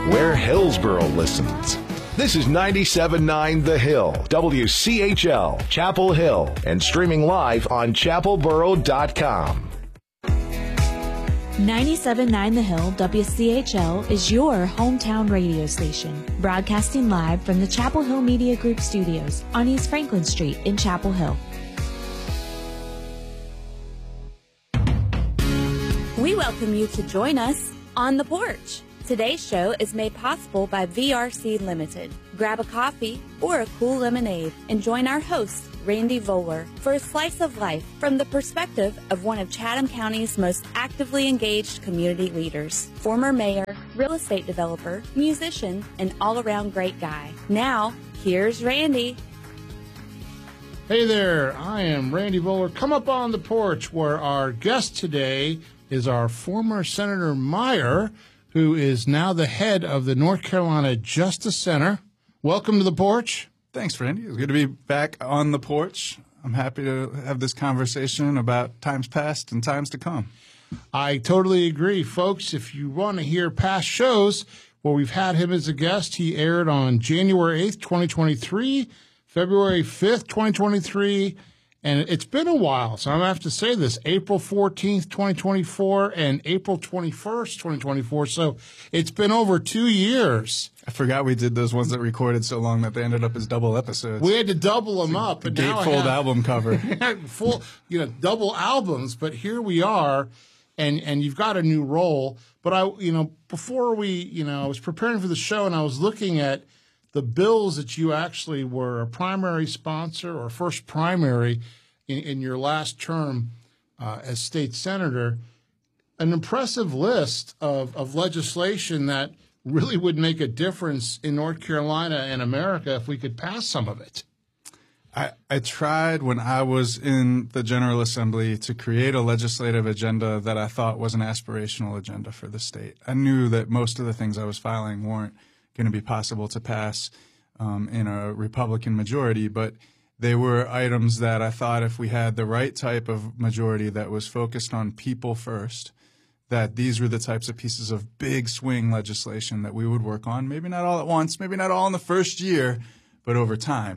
where Hillsboro listens. This is 97.9 The Hill, WCHL, Chapel Hill, and streaming live on chapelboro.com. 97.9 The Hill, WCHL, is your hometown radio station, broadcasting live from the Chapel Hill Media Group studios on East Franklin Street in Chapel Hill. We welcome you to join us on the porch. Today's show is made possible by VRC Limited. Grab a coffee or a cool lemonade and join our host, Randy Voller, for a slice of life from the perspective of one of Chatham County's most actively engaged community leaders, former mayor, real estate developer, musician, and all-around great guy. Now, here's Randy. Hey there, I am Randy Voller. Come up on the porch where our guest today is our former Senator Meyer, who is now the head of the North Carolina Justice Center. Welcome to the porch. Thanks, Randy. It's good to be back on the porch. I'm happy to have this conversation about times past and times to come. I totally agree, folks. If you want to hear past shows where we've had him as a guest, he aired on January 8th, 2023, February 5th, 2023, and it's been a while, so I'm going to have to say this, April 14th, 2024, and April 21st, 2024. So it's been over 2 years. I forgot we did those ones that recorded so long that they ended up as double episodes. We had to double them up. The gatefold album cover. Full, double albums, but here we are, and you've got a new role. But before I was preparing for the show, and I was looking at the bills that you actually were a primary sponsor or first primary in your last term as state senator, an impressive list of legislation that really would make a difference in North Carolina and America if we could pass some of it. I tried when I was in the General Assembly to create a legislative agenda that I thought was an aspirational agenda for the state. I knew that most of the things I was filing weren't going to be possible to pass in a Republican majority, but they were items that I thought if we had the right type of majority that was focused on people first, that these were the types of pieces of big swing legislation that we would work on, maybe not all at once, maybe not all in the first year, but over time.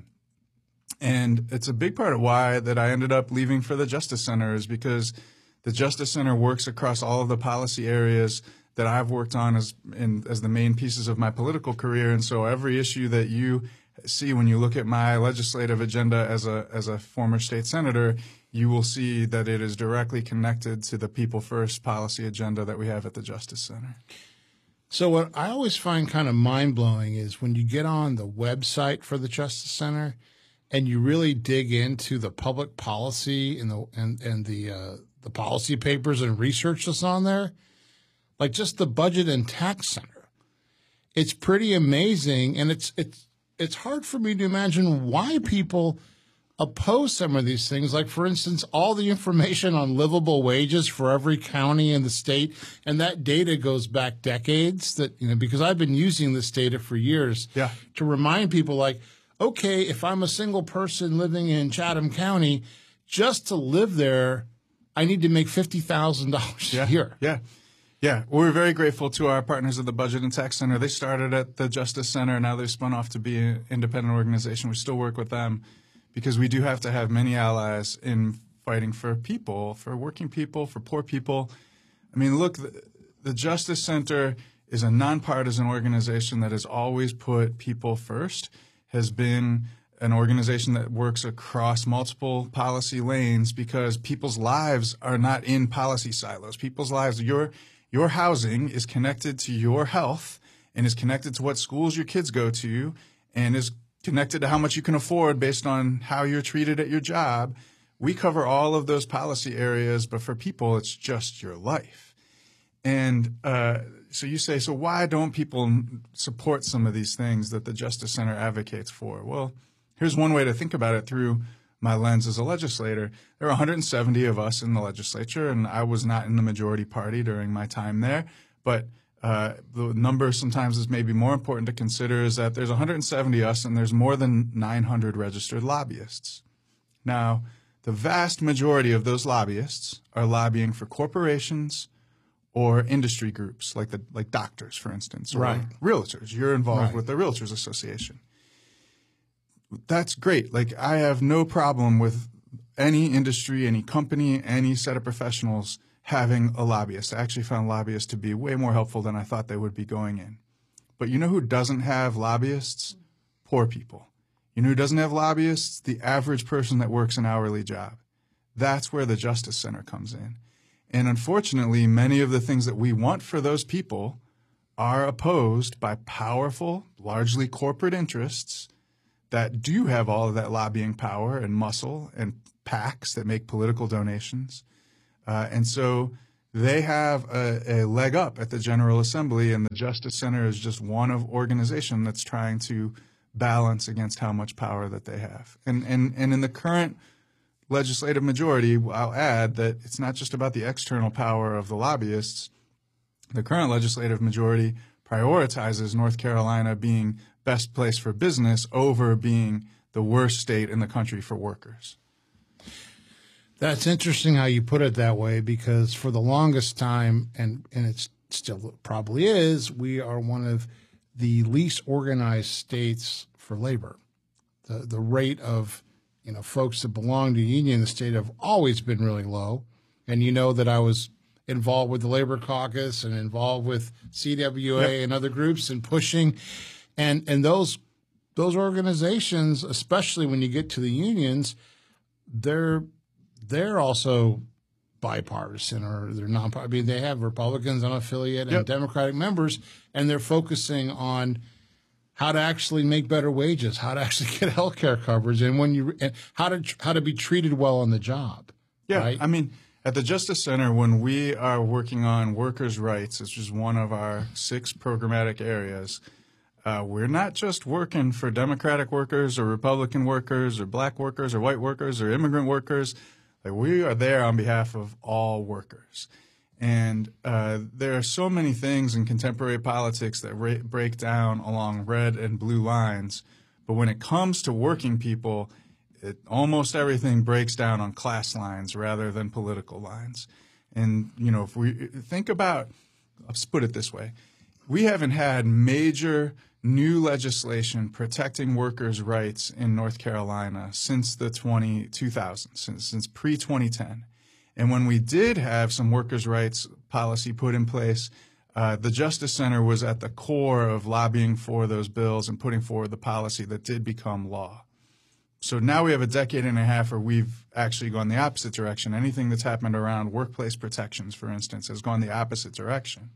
And it's a big part of why that I ended up leaving for the Justice Center is because the Justice Center works across all of the policy areas that I've worked on as the main pieces of my political career. And so every issue that you see when you look at my legislative agenda as a former state senator, you will see that it is directly connected to the people first policy agenda that we have at the Justice Center. So what I always find kind of mind-blowing is when you get on the website for the Justice Center and you really dig into the public policy and the policy papers and research that's on there, like just the Budget and Tax Center. It's pretty amazing, and it's hard for me to imagine why people oppose some of these things. Like, for instance, all the information on livable wages for every county in the state, and that data goes back decades. Because I've been using this data for years to remind people, like, okay, if I'm a single person living in Chatham County, just to live there, I need to make $50,000 a year. Yeah, we're very grateful to our partners at the Budget and Tax Center. They started at the Justice Center. Now they've spun off to be an independent organization. We still work with them because we do have to have many allies in fighting for people, for working people, for poor people. I mean, look, the Justice Center is a nonpartisan organization that has always put people first, has been an organization that works across multiple policy lanes because people's lives are not in policy silos. People's lives, your housing is connected to your health and is connected to what schools your kids go to and is connected to how much you can afford based on how you're treated at your job. We cover all of those policy areas, but for people, it's just your life. And so you say, so why don't people support some of these things that the Justice Center advocates for? Well, here's one way to think about it through my lens as a legislator. There are 170 of us in the legislature, and I was not in the majority party during my time there. But the number sometimes is maybe more important to consider is that there's 170 us, and there's more than 900 registered lobbyists. Now, the vast majority of those lobbyists are lobbying for corporations or industry groups like doctors, for instance, or Right. realtors. You're involved Right. with the Realtors Association. That's great. Like, I have no problem with any industry, any company, any set of professionals having a lobbyist. I actually found lobbyists to be way more helpful than I thought they would be going in. But you know who doesn't have lobbyists? Poor people. You know who doesn't have lobbyists? The average person that works an hourly job. That's where the Justice Center comes in. And unfortunately, many of the things that we want for those people are opposed by powerful, largely corporate interests that do have all of that lobbying power and muscle and PACs that make political donations. And so they have a leg up at the General Assembly, and the Justice Center is just one of organization that's trying to balance against how much power that they have. And in the current legislative majority, I'll add that it's not just about the external power of the lobbyists. The current legislative majority prioritizes North Carolina being best place for business over being the worst state in the country for workers. That's interesting how you put it that way, because for the longest time, and it still probably is, we are one of the least organized states for labor. The rate of folks that belong to a union in the state have always been really low. And you know that I was involved with the Labor Caucus and involved with CWA and other groups and pushing. And those organizations, especially when you get to the unions, they're also bipartisan, or they're non. I mean, they have Republicans, unaffiliated, and Democratic members, and they're focusing on how to actually make better wages, how to actually get health care coverage, and how to be treated well on the job. Yeah, right? I mean, at the Justice Center, when we are working on workers' rights, which is one of our 6 programmatic areas, we're not just working for Democratic workers or Republican workers or black workers or white workers or immigrant workers. Like, we are there on behalf of all workers. And there are so many things in contemporary politics that break down along red and blue lines. But when it comes to working people, almost everything breaks down on class lines rather than political lines. And, if we think about, let's put it this way, we haven't had major new legislation protecting workers' rights in North Carolina since the 2000s, since pre-2010. And when we did have some workers' rights policy put in place, the Justice Center was at the core of lobbying for those bills and putting forward the policy that did become law. So now we have a decade and a half where we've actually gone the opposite direction. Anything that's happened around workplace protections, for instance, has gone the opposite direction.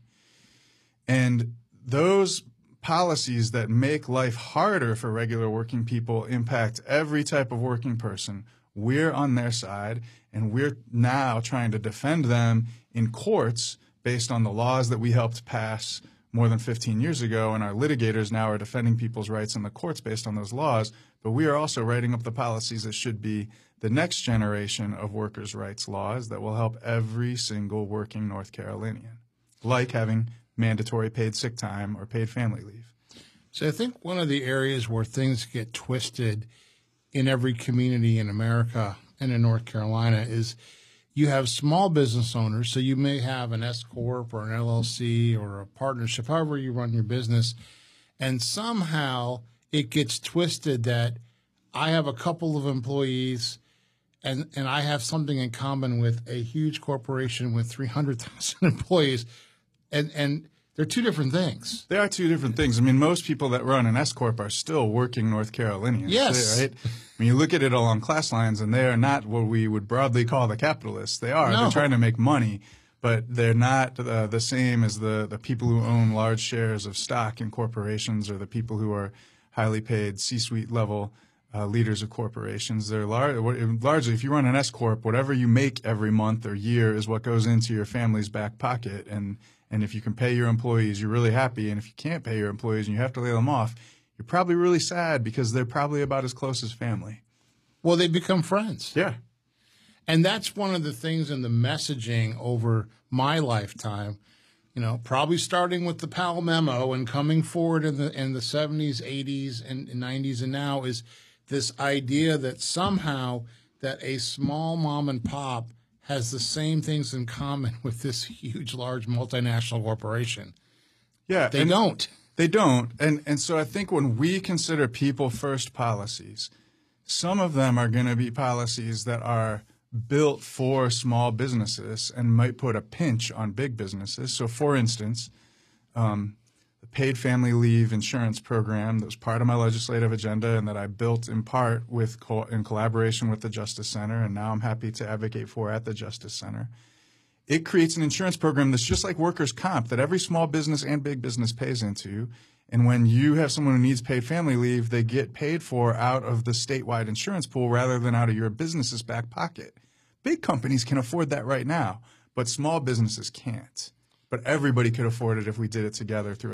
And those policies that make life harder for regular working people impact every type of working person. We're on their side, and we're now trying to defend them in courts based on the laws that we helped pass more than 15 years ago, and our litigators now are defending people's rights in the courts based on those laws. But we are also writing up the policies that should be the next generation of workers' rights laws that will help every single working North Carolinian, like having mandatory paid sick time or paid family leave. So I think one of the areas where things get twisted in every community in America and in North Carolina is you have small business owners. So you may have an S Corp or an LLC or a partnership, however you run your business. And somehow it gets twisted that I have a couple of employees and I have something in common with a huge corporation with 300,000 employees. And they're two different things. They are two different things. I mean, most people that run an S-Corp are still working North Carolinians. Yes. Right? I mean, you look at it along class lines, and they are not what we would broadly call the capitalists. They are. No. They're trying to make money, but they're not the same as the people who own large shares of stock in corporations or the people who are highly paid C-suite level leaders of corporations. They're largely, if you run an S-Corp, whatever you make every month or year is what goes into your family's back pocket. And if you can pay your employees, you're really happy. And if you can't pay your employees and you have to lay them off, you're probably really sad because they're probably about as close as family. Well, they become friends. Yeah. And that's one of the things in the messaging over my lifetime, probably starting with the Powell memo and coming forward in the 70s, 80s, and 90s and now is this idea that somehow that a small mom and pop has the same things in common with this huge, large multinational corporation. Yeah, They don't. They don't. And so I think when we consider people first policies, some of them are going to be policies that are built for small businesses and might put a pinch on big businesses. So, for instance, the paid family leave insurance program that was part of my legislative agenda and that I built in part in collaboration with the Justice Center, and now I'm happy to advocate for at the Justice Center. It creates an insurance program that's just like workers' comp that every small business and big business pays into. And when you have someone who needs paid family leave, they get paid for out of the statewide insurance pool rather than out of your business's back pocket. Big companies can afford that right now, but small businesses can't. But everybody could afford it if we did it together through